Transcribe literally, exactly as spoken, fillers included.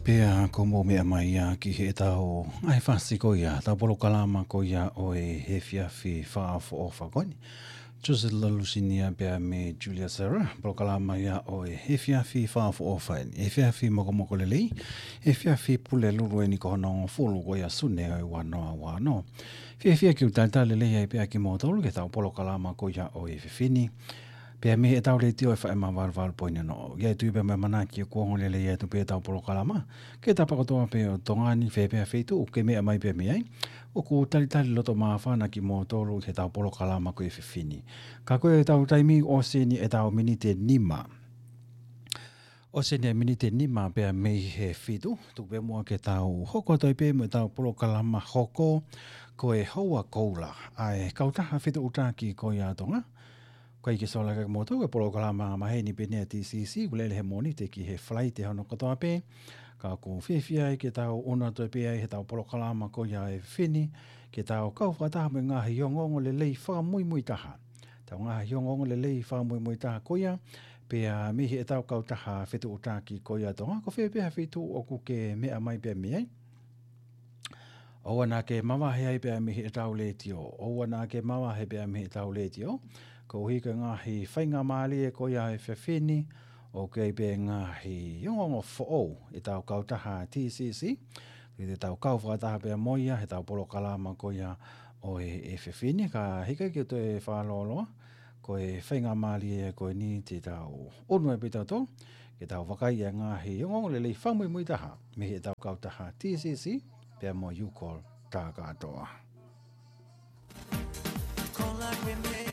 Pea komo mea mai a ki he tau ai whasi ko ia, tau polo kalama ko ia o e he fiafi whaafo o whakoni. Jose Lalusinia pea me Julia Serra, polo kalama ia o e he fiafi whaafo o whaini. E fiafi moko moko lelei, e fiafi pule lulu e ni ko honongo fulu ko ia sune o i wanoa wano. Fia fia ki utalita lelei ai pea ki motolu ke tau polo kalama ko ia o e fifini. Pea me e tau le tio e whae ma wal wal poina no. Ia tu pe me mana ki ko ngole le ia tu pe tau polo kalama. Ke ta pakotoa pe o tongani fe pe feitu o ke me mai pe me ai. O ku tali tali loto ma fana ki mo tolu ke tau polo kalama ko e fifini. Ka ko e tau taimi o seni e tau minite nima. O seni e minite nima pe me he fitu. Tu pe mua ke tau hoko toi pe mo tau polo kalama hoko ko e hoa koula. Ai kautaha fitu utaki ko ia tonga. Kai ke sola ka moto ke polo kalama ma he ni pene T C C ulele he moni te ki he flight te hono katoa pe ka ko fifia ke tau ona to pe he tau polo kalama ko ya e fini ke tau kau fata me nga hi ongo le lei fa mui mui taha tau nga hi ongo le lei fa mui mui taha ko ya pe a mi he tau kau taha fetu utaki ko ya tonga ko fe pe ha fetu o ku ke me mai pe mi ai o ana ke mama he ai pe mi he tau le tio o ana ke mama he pe mi he tau le tio ko hika ngahi whainga maali e ko ia e whewhini o kei pe ngahi yongongo fo'o e tau kautaha T C C i te tau kau whakataha pe moia he tau polo kalama ko ia o e, e whewhini ka hika ki to e whaloloa ko e whainga maali e ko e ni te tau onu e pita to ke tau wakai e ngahi yongongo le lei whamui mui taha me he tau kautaha T C C pe mo you call tā katoa. Call like we made